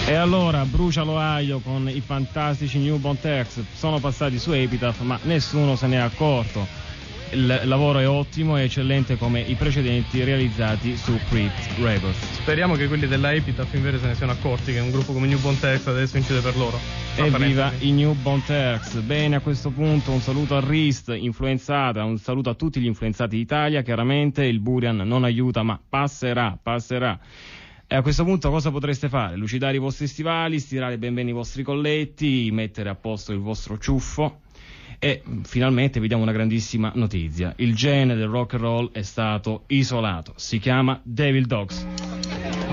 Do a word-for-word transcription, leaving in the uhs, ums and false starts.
E allora brucia l'Ohio con i fantastici Newborn Text, sono passati su Epitaph ma nessuno se ne è accorto. Il lavoro è ottimo e eccellente come i precedenti realizzati su Crypt Rebels. Speriamo che quelli della Epitaph invece se ne siano accorti che un gruppo come Newborn Text adesso incide per loro. Evviva i Newborn Text. Bene, a questo punto un saluto a Rist, influenzata, un saluto a tutti gli influenzati d'Italia. Chiaramente il Burian non aiuta ma passerà, passerà. E a questo punto cosa potreste fare? Lucidare i vostri stivali, stirare ben bene i vostri colletti, mettere a posto il vostro ciuffo e finalmente vi diamo una grandissima notizia. Il gene del rock and roll è stato isolato, si chiama Devil Dogs.